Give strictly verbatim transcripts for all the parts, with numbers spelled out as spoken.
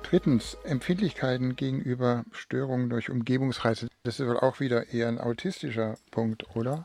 Drittens, Empfindlichkeiten gegenüber Störungen durch Umgebungsreize. Das ist wohl auch wieder eher ein autistischer Punkt, oder?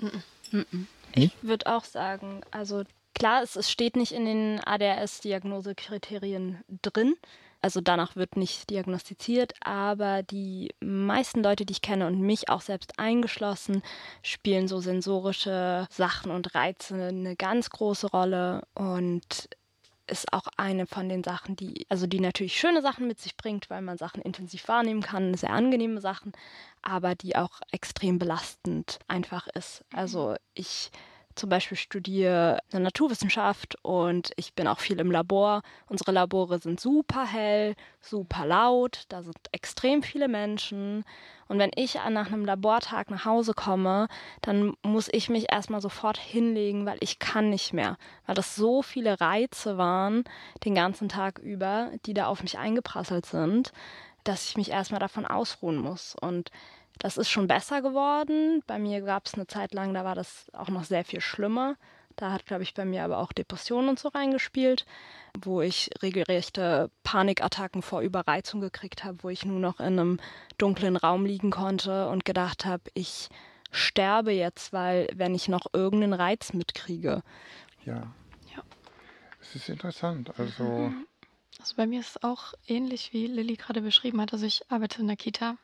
Ich würde auch sagen, also klar, es, es steht nicht in den A D H S-Diagnosekriterien drin. Also danach wird nicht diagnostiziert, aber die meisten Leute, die ich kenne und mich auch selbst eingeschlossen, spielen so sensorische Sachen und Reize eine ganz große Rolle und ist auch eine von den Sachen, die, also die natürlich schöne Sachen mit sich bringt, weil man Sachen intensiv wahrnehmen kann, sehr angenehme Sachen, aber die auch extrem belastend einfach ist. Also ich zum Beispiel studiere eine Naturwissenschaft und ich bin auch viel im Labor. Unsere Labore sind super hell, super laut, da sind extrem viele Menschen. Und wenn ich nach einem Labortag nach Hause komme, dann muss ich mich erstmal sofort hinlegen, weil ich kann nicht mehr. Weil das so viele Reize waren den ganzen Tag über, die da auf mich eingeprasselt sind, dass ich mich erstmal davon ausruhen muss. Und das ist schon besser geworden. Bei mir gab es eine Zeit lang, da war das auch noch sehr viel schlimmer. Da hat, glaube ich, bei mir aber auch Depressionen und so reingespielt, wo ich regelrechte Panikattacken vor Überreizung gekriegt habe, wo ich nur noch in einem dunklen Raum liegen konnte und gedacht habe, ich sterbe jetzt, weil wenn ich noch irgendeinen Reiz mitkriege. Ja. Ja. Es ist interessant. Also, Also bei mir ist es auch ähnlich, wie Lilly gerade beschrieben hat. Also ich arbeite in der Kita.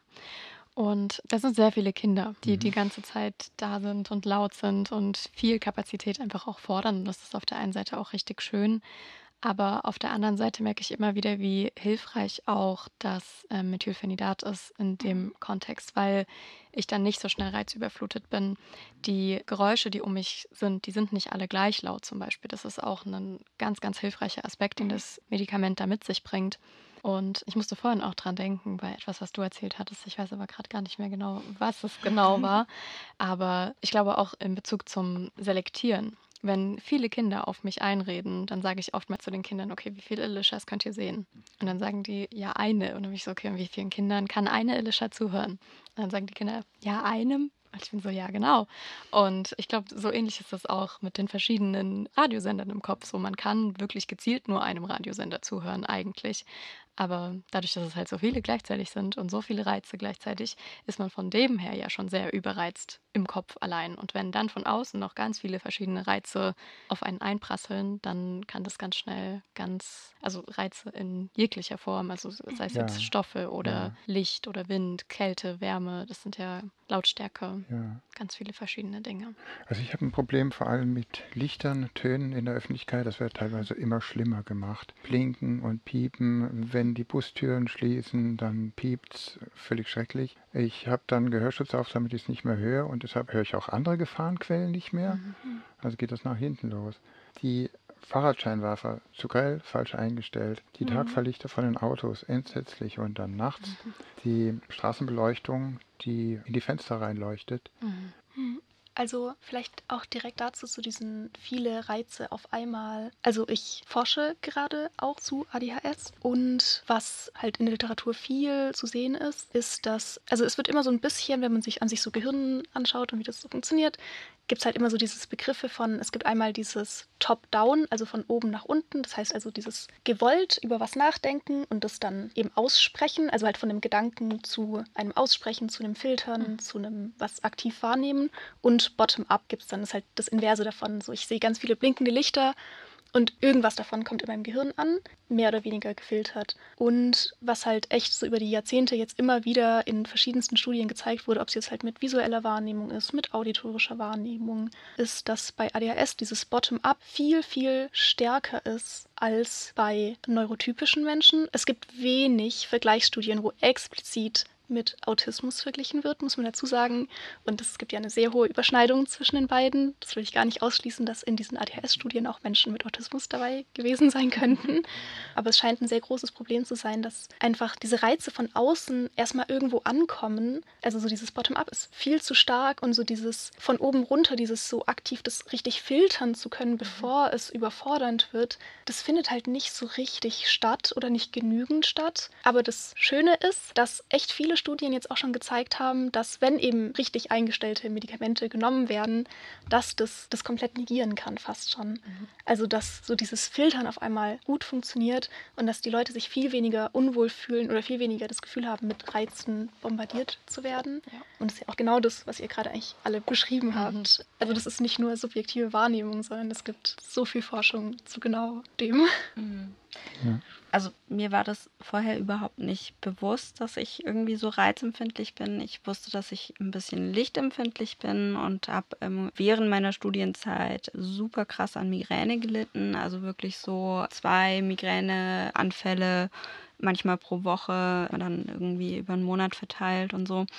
Und das sind sehr viele Kinder, die Mhm. die ganze Zeit da sind und laut sind und viel Kapazität einfach auch fordern. Und das ist auf der einen Seite auch richtig schön. Aber auf der anderen Seite merke ich immer wieder, wie hilfreich auch das äh, Methylphenidat ist in dem Kontext, weil ich dann nicht so schnell reizüberflutet bin. Die Geräusche, die um mich sind, die sind nicht alle gleich laut zum Beispiel. Das ist auch ein ganz, ganz hilfreicher Aspekt, den das Medikament da mit sich bringt. Und ich musste vorhin auch dran denken, bei etwas, was du erzählt hattest. Ich weiß aber gerade gar nicht mehr genau, was es genau war. Aber ich glaube auch in Bezug zum Selektieren. Wenn viele Kinder auf mich einreden, dann sage ich oft mal zu den Kindern, okay, wie viele Elishas könnt ihr sehen? Und dann sagen die, ja, eine. Und dann bin ich so, okay, und wie vielen Kindern kann eine Elisha zuhören? Und dann sagen die Kinder, ja, einem. Und ich bin so, ja, genau. Und ich glaube, so ähnlich ist das auch mit den verschiedenen Radiosendern im Kopf. So, man kann wirklich gezielt nur einem Radiosender zuhören eigentlich. Aber dadurch, dass es halt so viele gleichzeitig sind und so viele Reize gleichzeitig, ist man von dem her ja schon sehr überreizt im Kopf allein. Und wenn dann von außen noch ganz viele verschiedene Reize auf einen einprasseln, dann kann das ganz schnell ganz, also Reize in jeglicher Form, also sei es Ja, jetzt Stoffe oder ja. Licht oder Wind, Kälte, Wärme, das sind ja Lautstärke, Ja. ganz viele verschiedene Dinge. Also ich habe ein Problem vor allem mit Lichtern, Tönen in der Öffentlichkeit. Das wird teilweise immer schlimmer gemacht. Blinken und piepen. Wenn die Bustüren schließen, dann piept's. Völlig schrecklich. Ich habe dann Gehörschutz auf, damit ich es nicht mehr höre. Und deshalb höre ich auch andere Gefahrenquellen nicht mehr. Also geht das nach hinten los. Die Fahrradscheinwerfer zu grell, falsch eingestellt. Die Mhm. Tagfahrlichter von den Autos, entsetzlich. Und dann nachts die Straßenbeleuchtung, die in die Fenster reinleuchtet. Also vielleicht auch direkt dazu zu diesen viele Reize auf einmal. Also ich forsche gerade auch zu A D H S und was halt in der Literatur viel zu sehen ist, ist, dass, also es wird immer so ein bisschen, wenn man sich an sich so Gehirn anschaut und wie das so funktioniert, gibt es halt immer so dieses Begriffe von, es gibt einmal dieses Top-Down, also von oben nach unten, das heißt also dieses gewollt über was nachdenken und das dann eben aussprechen, also halt von dem Gedanken zu einem Aussprechen, zu einem Filtern, mhm. zu einem was aktiv wahrnehmen und Bottom-up gibt es dann, das ist halt das Inverse davon, so ich sehe ganz viele blinkende Lichter und irgendwas davon kommt in meinem Gehirn an, mehr oder weniger gefiltert. Und was halt echt so über die Jahrzehnte jetzt immer wieder in verschiedensten Studien gezeigt wurde, ob es jetzt halt mit visueller Wahrnehmung ist, mit auditorischer Wahrnehmung, ist, dass bei A D H S dieses Bottom-up viel, viel stärker ist als bei neurotypischen Menschen. Es gibt wenig Vergleichsstudien, wo explizit mit Autismus verglichen wird, muss man dazu sagen. Und es gibt ja eine sehr hohe Überschneidung zwischen den beiden. Das will ich gar nicht ausschließen, dass in diesen A D H S-Studien auch Menschen mit Autismus dabei gewesen sein könnten. Aber es scheint ein sehr großes Problem zu sein, dass einfach diese Reize von außen erstmal irgendwo ankommen. Also so dieses Bottom-up ist viel zu stark und so dieses von oben runter, dieses so aktiv das richtig filtern zu können, bevor es überfordernd wird, das findet halt nicht so richtig statt oder nicht genügend statt. Aber das Schöne ist, dass echt viele Studien jetzt auch schon gezeigt haben, dass wenn eben richtig eingestellte Medikamente genommen werden, dass das das komplett negieren kann, fast schon. Mhm. Also dass so dieses Filtern auf einmal gut funktioniert und dass die Leute sich viel weniger unwohl fühlen oder viel weniger das Gefühl haben, mit Reizen bombardiert zu werden. Ja. Und das ist ja auch genau das, was ihr gerade eigentlich alle beschrieben mhm. habt. Also das ist nicht nur subjektive Wahrnehmung, sondern es gibt so viel Forschung zu genau dem. Mhm. Ja. Also mir war das vorher überhaupt nicht bewusst, dass ich irgendwie so reizempfindlich bin. Ich wusste, dass ich ein bisschen lichtempfindlich bin und habe ähm, während meiner Studienzeit super krass an Migräne gelitten. Also wirklich so zwei Migräneanfälle, manchmal pro Woche, dann irgendwie über einen Monat verteilt und so.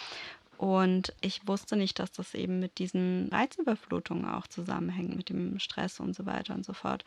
Und ich wusste nicht, dass das eben mit diesen Reizüberflutungen auch zusammenhängt, mit dem Stress und so weiter und so fort.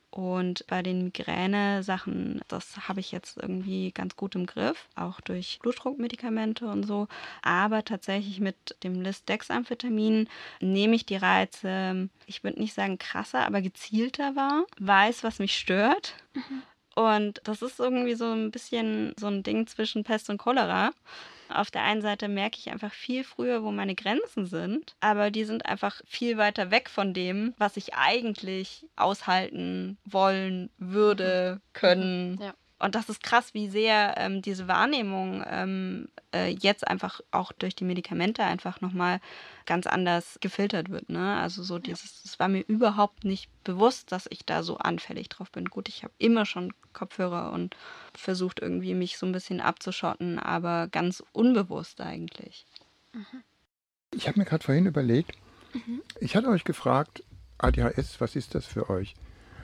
Und bei den Migräne-Sachen, das habe ich jetzt irgendwie ganz gut im Griff, auch durch Blutdruckmedikamente und so. Aber tatsächlich mit dem Lisdexamphetamin nehme ich die Reize, ich würde nicht sagen krasser, aber gezielter wahr, weiß, was mich stört. Mhm. Und das ist irgendwie so ein bisschen so ein Ding zwischen Pest und Cholera. Auf der einen Seite merke ich einfach viel früher, wo meine Grenzen sind, aber die sind einfach viel weiter weg von dem, was ich eigentlich aushalten wollen würde, können. Ja. Und das ist krass, wie sehr ähm, diese Wahrnehmung ähm, äh, jetzt einfach auch durch die Medikamente einfach nochmal ganz anders gefiltert wird. Ne? Also so dieses, es war mir überhaupt nicht bewusst, dass ich da so anfällig drauf bin. Gut, ich habe immer schon Kopfhörer und versucht irgendwie mich so ein bisschen abzuschotten, aber ganz unbewusst eigentlich. Mhm. Ich habe mir gerade vorhin überlegt, mhm. ich hatte euch gefragt, A D H S, was ist das für euch?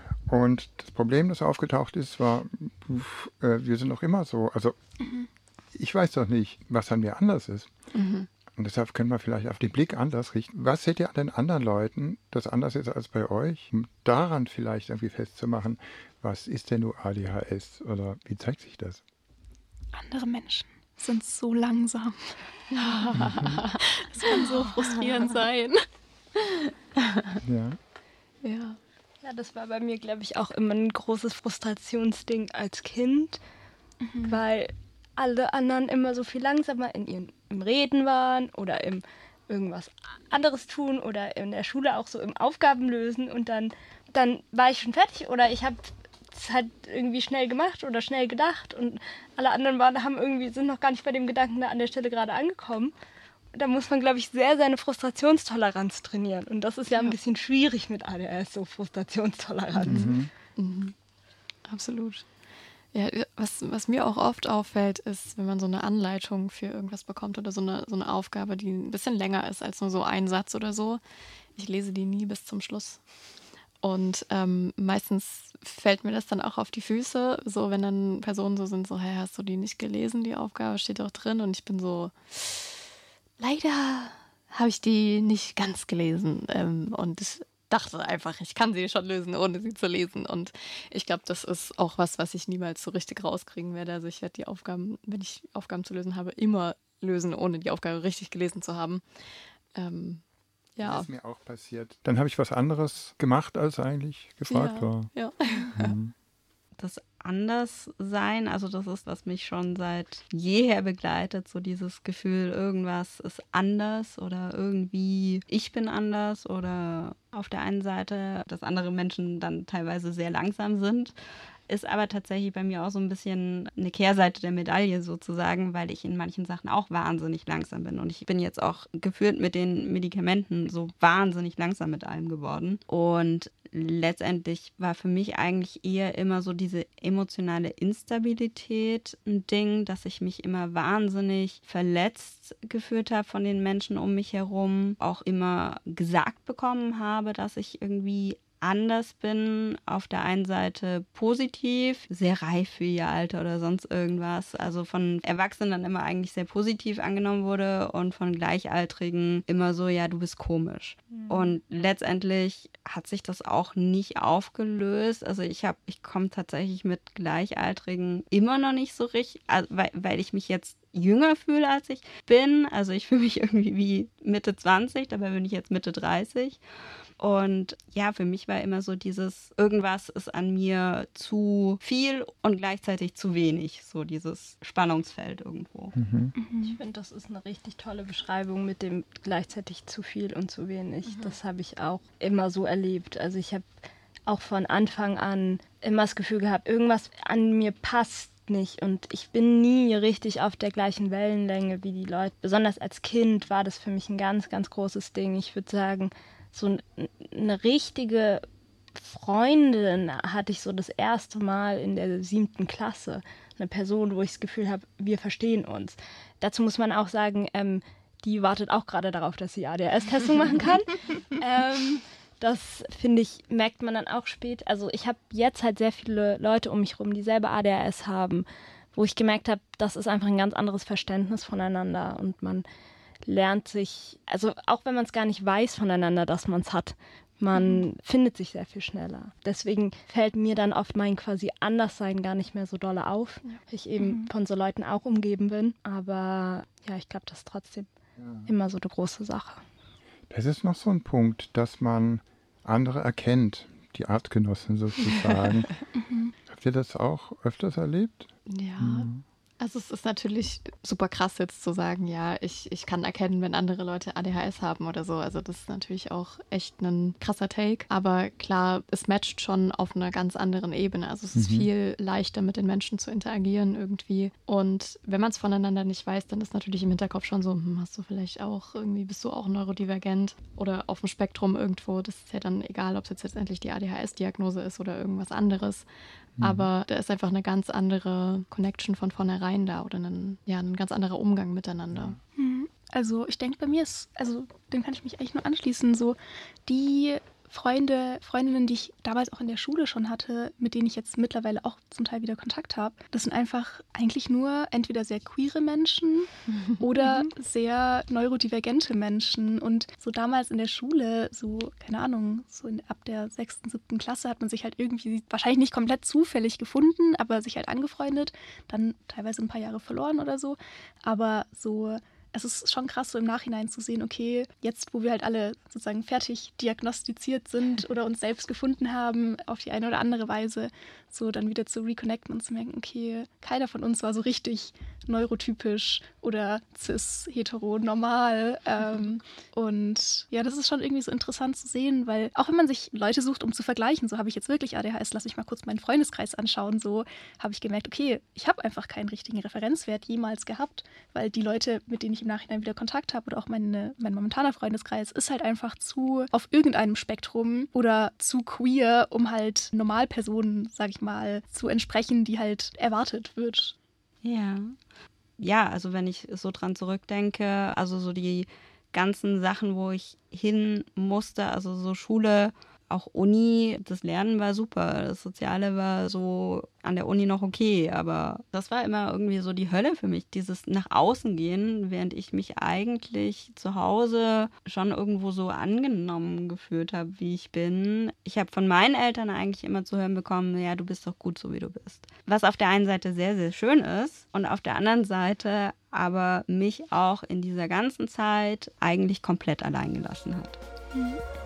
Und das Problem, das aufgetaucht ist, war, äh, wir sind noch immer so. Also mhm. ich weiß doch nicht, was an mir anders ist. Mhm. Und deshalb können wir vielleicht auf den Blick anders richten. Was seht ihr an den anderen Leuten, das anders ist als bei euch? Um daran vielleicht irgendwie festzumachen, was ist denn nur A D H S oder wie zeigt sich das? Andere Menschen sind so langsam. Das kann so frustrierend sein. Ja. Ja. Ja, das war bei mir, glaube ich, auch immer ein großes Frustrationsding als Kind, mhm. weil alle anderen immer so viel langsamer in ihren, im Reden waren oder im irgendwas anderes tun oder in der Schule auch so im Aufgaben lösen und dann, dann war ich schon fertig oder ich habe es halt irgendwie schnell gemacht oder schnell gedacht und alle anderen waren, haben irgendwie, sind noch gar nicht bei dem Gedanken da an der Stelle gerade angekommen. Da muss man, glaube ich, sehr seine Frustrationstoleranz trainieren. Und das ist ja, ja ein bisschen schwierig mit A D H S, so Frustrationstoleranz. Mhm. Mhm. Absolut. Ja, was, was mir auch oft auffällt, ist, wenn man so eine Anleitung für irgendwas bekommt oder so eine, so eine Aufgabe, die ein bisschen länger ist als nur so ein Satz oder so. Ich lese die nie bis zum Schluss. Und ähm, meistens fällt mir das dann auch auf die Füße, so wenn dann Personen so sind, so, hey, hast du die nicht gelesen, die Aufgabe steht doch drin. Und ich bin so... Leider habe ich die nicht ganz gelesen ähm, und dachte einfach, ich kann sie schon lösen, ohne sie zu lesen. Und ich glaube, das ist auch was, was ich niemals so richtig rauskriegen werde. Also ich werde die Aufgaben, wenn ich Aufgaben zu lösen habe, immer lösen, ohne die Aufgabe richtig gelesen zu haben. Ähm, ja. Das ist mir auch passiert. Dann habe ich was anderes gemacht, als eigentlich gefragt ja, war. Ja. Mhm. Das Anderssein, also das ist, was mich schon seit jeher begleitet, so dieses Gefühl, irgendwas ist anders oder irgendwie ich bin anders oder auf der einen Seite, dass andere Menschen dann teilweise sehr langsam sind, ist aber tatsächlich bei mir auch so ein bisschen eine Kehrseite der Medaille sozusagen, weil ich in manchen Sachen auch wahnsinnig langsam bin. Und ich bin jetzt auch gefühlt mit den Medikamenten so wahnsinnig langsam mit allem geworden. Und letztendlich war für mich eigentlich eher immer so diese emotionale Instabilität ein Ding, dass ich mich immer wahnsinnig verletzt gefühlt habe von den Menschen um mich herum. Auch immer gesagt bekommen habe, dass ich irgendwie anders bin, auf der einen Seite positiv, sehr reif für ihr Alter oder sonst irgendwas, also von Erwachsenen dann immer eigentlich sehr positiv angenommen wurde und von Gleichaltrigen immer so, ja, du bist komisch. Mhm. Und letztendlich hat sich das auch nicht aufgelöst, also ich habe, ich komme tatsächlich mit Gleichaltrigen immer noch nicht so richtig, also weil, weil ich mich jetzt jünger fühle, als ich bin, also ich fühle mich irgendwie wie Mitte zwanzig, dabei bin ich jetzt Mitte dreißig. Und ja, für mich war immer so dieses, irgendwas ist an mir zu viel und gleichzeitig zu wenig. So dieses Spannungsfeld irgendwo. Mhm. Ich finde, das ist eine richtig tolle Beschreibung mit dem gleichzeitig zu viel und zu wenig. Mhm. Das habe ich auch immer so erlebt. Also ich habe auch von Anfang an immer das Gefühl gehabt, irgendwas an mir passt nicht und ich bin nie richtig auf der gleichen Wellenlänge wie die Leute. Besonders als Kind war das für mich ein ganz, ganz großes Ding. Ich würde sagen, so eine richtige Freundin hatte ich so das erste Mal in der siebten Klasse. Eine Person, wo ich das Gefühl habe, wir verstehen uns. Dazu muss man auch sagen, ähm, die wartet auch gerade darauf, dass sie A D H S-Testung machen kann. ähm, Das, finde ich, merkt man dann auch spät. Also ich habe jetzt halt sehr viele Leute um mich rum, die selber A D H S haben, wo ich gemerkt habe, das ist einfach ein ganz anderes Verständnis voneinander und man lernt sich, also auch wenn man es gar nicht weiß voneinander, dass man es hat, man mhm. findet sich sehr viel schneller. Deswegen fällt mir dann oft mein quasi Anderssein gar nicht mehr so dolle auf, ja. weil ich eben mhm. von so Leuten auch umgeben bin. Aber ja, ich glaube, das ist trotzdem ja. immer so eine große Sache. Das ist noch so ein Punkt, dass man andere erkennt, die Artgenossen sozusagen. mhm. Habt ihr das auch öfters erlebt? Ja, mhm. also es ist natürlich super krass jetzt zu sagen, ja, ich, ich kann erkennen, wenn andere Leute A D H S haben oder so. Also das ist natürlich auch echt ein krasser Take. Aber klar, es matcht schon auf einer ganz anderen Ebene. Also es ist mhm. viel leichter, mit den Menschen zu interagieren irgendwie. Und wenn man es voneinander nicht weiß, dann ist natürlich im Hinterkopf schon so, hm, hast du vielleicht auch irgendwie, bist du auch neurodivergent oder auf dem Spektrum irgendwo. Das ist ja dann egal, ob es jetzt letztendlich die A D H S-Diagnose ist oder irgendwas anderes. Aber da ist einfach eine ganz andere Connection von vornherein da oder ein, ja, ein ganz anderer Umgang miteinander. Also ich denke, bei mir ist, also dem kann ich mich eigentlich nur anschließen, so die Freunde, Freundinnen, die ich damals auch in der Schule schon hatte, mit denen ich jetzt mittlerweile auch zum Teil wieder Kontakt habe, das sind einfach eigentlich nur entweder sehr queere Menschen oder sehr neurodivergente Menschen. Und so damals in der Schule, so, keine Ahnung, so in, ab der sechsten, siebten Klasse hat man sich halt irgendwie, wahrscheinlich nicht komplett zufällig gefunden, aber sich halt angefreundet, dann teilweise ein paar Jahre verloren oder so. Aber so... Es ist schon krass, so im Nachhinein zu sehen, okay, jetzt, wo wir halt alle sozusagen fertig diagnostiziert sind oder uns selbst gefunden haben, auf die eine oder andere Weise, so dann wieder zu reconnecten und zu merken, okay, keiner von uns war so richtig neurotypisch oder cis, hetero, normal. Ähm, und ja, das ist schon irgendwie so interessant zu sehen, weil auch wenn man sich Leute sucht, um zu vergleichen, so habe ich jetzt wirklich A D H S, lass mich mal kurz meinen Freundeskreis anschauen, so habe ich gemerkt, okay, ich habe einfach keinen richtigen Referenzwert jemals gehabt, weil die Leute, mit denen ich im Nachhinein wieder Kontakt habe oder auch meine, mein momentaner Freundeskreis, ist halt einfach zu auf irgendeinem Spektrum oder zu queer, um halt Normalpersonen, sag ich mal, zu entsprechen, die halt erwartet wird. Ja. Ja, also wenn ich so dran zurückdenke, also so die ganzen Sachen, wo ich hin musste, also so Schule, auch Uni, das Lernen war super, das Soziale war so an der Uni noch okay, aber das war immer irgendwie so die Hölle für mich, dieses nach außen gehen, während ich mich eigentlich zu Hause schon irgendwo so angenommen gefühlt habe, wie ich bin. Ich habe von meinen Eltern eigentlich immer zu hören bekommen, ja, du bist doch gut, so wie du bist. Was auf der einen Seite sehr, sehr schön ist und auf der anderen Seite aber mich auch in dieser ganzen Zeit eigentlich komplett allein gelassen hat. Mhm.